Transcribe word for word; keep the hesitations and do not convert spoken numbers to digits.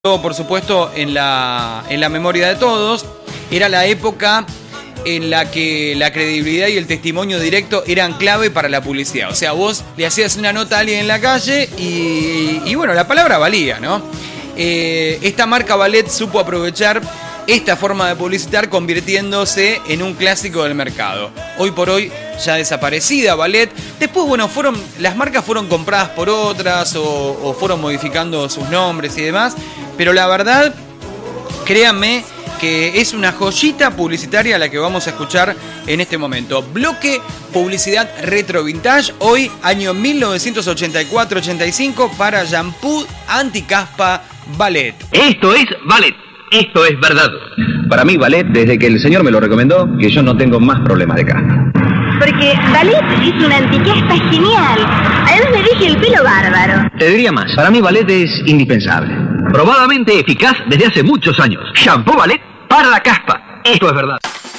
Por supuesto, en la, en la memoria de todos, era la época en la que la credibilidad y el testimonio directo eran clave para la publicidad. O sea, vos le hacías una nota a alguien en la calle y, y bueno, la palabra valía, ¿no? Eh, esta marca Ballet supo aprovechar esta forma de publicitar, convirtiéndose en un clásico del mercado. Hoy por hoy ya desaparecida Ballet. Después, bueno, fueron las marcas fueron compradas por otras o, o fueron modificando sus nombres y demás. Pero la verdad, créanme que es una joyita publicitaria la que vamos a escuchar en este momento. Bloque publicidad retro vintage, hoy año mil novecientos ochenta y cuatro ochenta y cinco para shampoo anticaspa Ballet. Esto es Ballet. Esto es verdad. Para mí, Ballet, desde que el señor me lo recomendó, que yo no tengo más problemas de caspa. Porque Ballet es una anticaspa genial. Además me deja el pelo bárbaro. Te diría más, para mí Ballet es indispensable. Probadamente eficaz desde hace muchos años. Shampoo Ballet para la caspa. Esto es verdad.